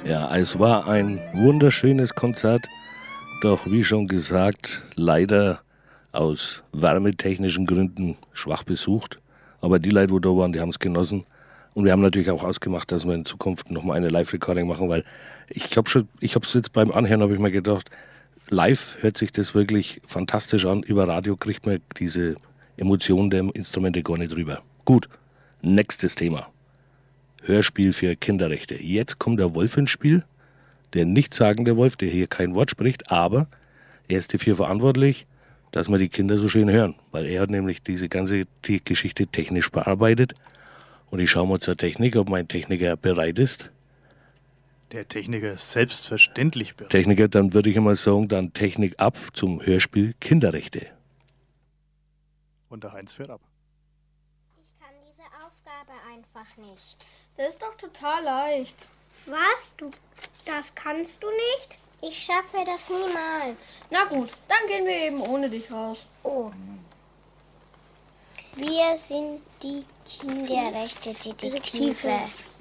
Ja, es war ein wunderschönes Konzert, doch wie schon gesagt, leider aus wärmetechnischen Gründen schwach besucht. Aber die Leute, die da waren, die haben es genossen. Und wir haben natürlich auch ausgemacht, dass wir in Zukunft nochmal eine Live-Recording machen, weil ich habe es jetzt beim Anhören, habe ich mir gedacht, live hört sich das wirklich fantastisch an. Über Radio kriegt man diese Emotionen der Instrumente gar nicht rüber. Gut, nächstes Thema. Hörspiel für Kinderrechte. Jetzt kommt der Wolf ins Spiel, der nichtssagende Wolf, der hier kein Wort spricht, aber er ist dafür verantwortlich, dass wir die Kinder so schön hören, weil er hat nämlich diese ganze Geschichte technisch bearbeitet. Und ich schaue mal zur Technik, ob mein Techniker bereit ist. Der Techniker ist selbstverständlich bereit. Techniker, dann würde ich immer sagen, dann Technik ab zum Hörspiel Kinderrechte. Und der Heinz fährt ab. Ich kann diese Aufgabe einfach nicht. Das ist doch total leicht. Was? Das kannst du nicht? Ich schaffe das niemals. Na gut, dann gehen wir eben ohne dich raus. Oh. Wir sind die Kinderrechte-Detektive.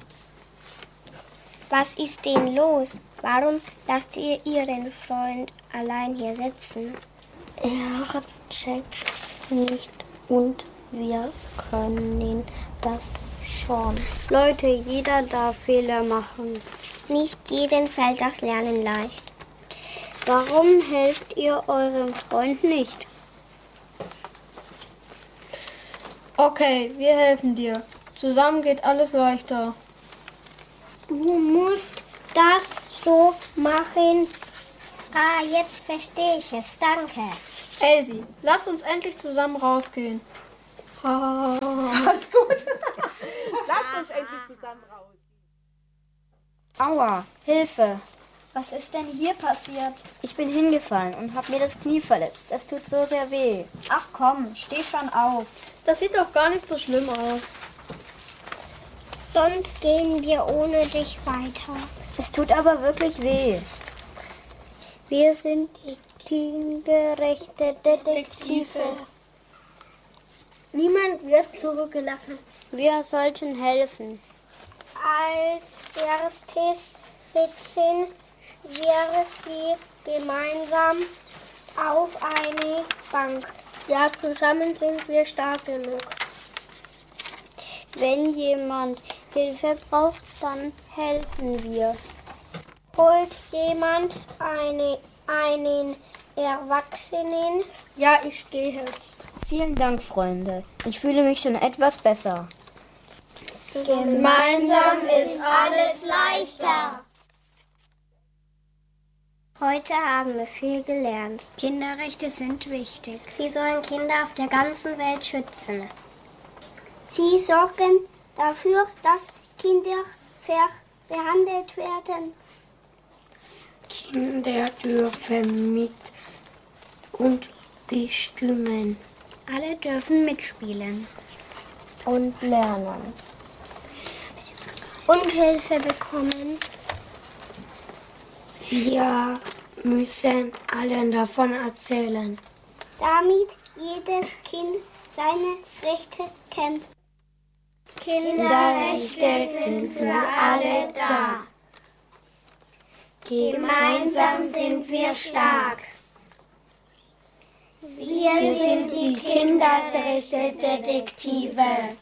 Was ist denn los? Warum lasst ihr Ihren Freund allein hier sitzen? Er checkt's nicht und wir können das schon. Leute, jeder darf Fehler machen. Nicht jedem fällt das Lernen leicht. Warum helft ihr eurem Freund nicht? Okay, wir helfen dir. Zusammen geht alles leichter. Du musst das so machen. Ah, jetzt verstehe ich es. Danke. Elsie, lass uns endlich zusammen rausgehen. Alles gut. Lasst uns endlich zusammen rausgehen. Aua, Hilfe. Was ist denn hier passiert? Ich bin hingefallen und habe mir das Knie verletzt. Das tut so sehr weh. Ach komm, steh schon auf. Das sieht doch gar nicht so schlimm aus. Sonst gehen wir ohne dich weiter. Es tut aber wirklich weh. Wir sind die Kinderrechte-Detektive. Niemand wird zurückgelassen. Wir sollten helfen. Als erstes sitzen wir sie gemeinsam auf eine Bank. Ja, zusammen sind wir stark genug. Wenn jemand Hilfe braucht, dann helfen wir. Holt jemand einen Erwachsenen? Ja, ich gehe. Vielen Dank, Freunde. Ich fühle mich schon etwas besser. Gemeinsam ist alles leichter. Heute haben wir viel gelernt. Kinderrechte sind wichtig. Sie sollen Kinder auf der ganzen Welt schützen. Sie sorgen dafür, dass Kinder fair behandelt werden. Kinder dürfen mit und bestimmen. Alle dürfen mitspielen. Und lernen. Und Hilfe bekommen. Wir müssen allen davon erzählen. Damit jedes Kind seine Rechte kennt. Kinderrechte sind für alle da. Gemeinsam sind wir stark. Wir sind die Kinderrechte-Detektive.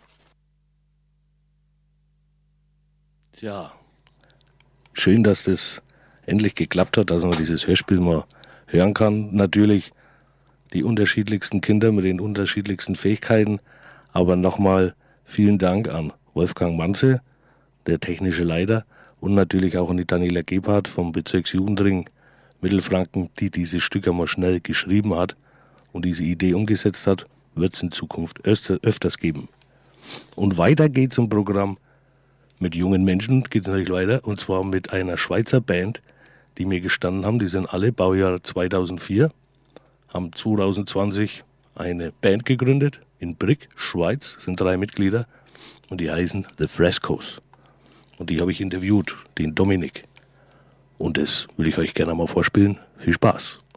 Ja, schön, dass das endlich geklappt hat, dass man dieses Hörspiel mal hören kann. Natürlich die unterschiedlichsten Kinder mit den unterschiedlichsten Fähigkeiten. Aber nochmal vielen Dank an Wolfgang Manze, der technische Leiter, und natürlich auch an die Daniela Gebhardt vom Bezirksjugendring Mittelfranken, die dieses Stück einmal schnell geschrieben hat und diese Idee umgesetzt hat. Wird es in Zukunft öfters geben. Und weiter geht's im Programm. Mit jungen Menschen geht es natürlich weiter, und zwar mit einer Schweizer Band, die mir gestanden haben. Die sind alle Baujahr 2004, haben 2020 eine Band gegründet in Brig, Schweiz, sind 3 Mitglieder und die heißen The Frescoes. Und die habe ich interviewt, den Dominik. Und das will ich euch gerne mal vorspielen. Viel Spaß.